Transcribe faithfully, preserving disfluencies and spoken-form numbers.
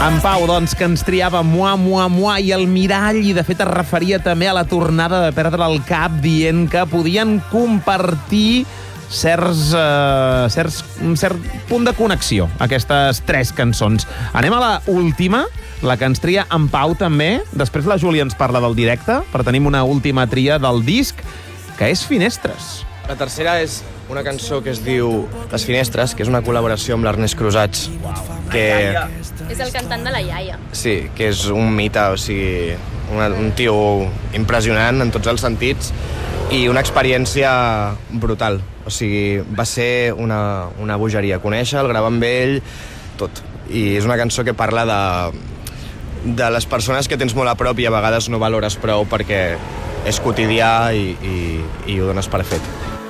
En Pau, doncs, que ens triava Mua, Mua, Mua i el mirall, i de fet es referia també a la tornada de perdre el cap, dient que podien compartir certs, uh, certs, un cert punt de connexió, aquestes tres cançons. Anem a la última, la que ens tria en Pau també. Després la Júlia ens parla del directe, però tenim una última tria del disc, que és Finestres. La tercera és una cançó que es diu Les Finestres, que és una col·laboració amb l'Ernest Crusats, que... És el cantant de la iaia. Sí, que és un mite, o sigui, una, un tio impressionant en tots els sentits i una experiència brutal. O sigui, va ser una, una bogeria. Conèixer-lo, gravar amb ell, tot. I és una cançó que parla de, de les persones que tens molt a prop i a vegades no valores prou perquè és quotidià i, i, i ho dones per fet.